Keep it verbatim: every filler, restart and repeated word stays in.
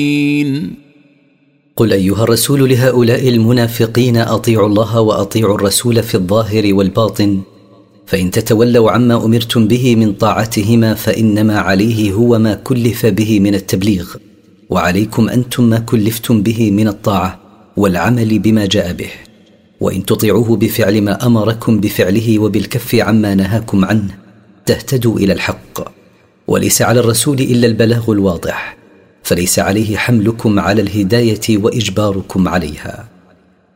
قل أيها الرسول لهؤلاء المنافقين أطيعوا الله وأطيعوا الرسول في الظاهر والباطن، فإن تتولوا عما أمرتم به من طاعتهما فإنما عليه هو ما كلف به من التبليغ، وعليكم أنتم ما كلفتم به من الطاعة والعمل بما جاء به. وإن تطيعوه بفعل ما أمركم بفعله وبالكف عما نهاكم عنه تهتدوا إلى الحق. وليس على الرسول إلا البلاغ الواضح، فليس عليه حملكم على الهداية وإجباركم عليها.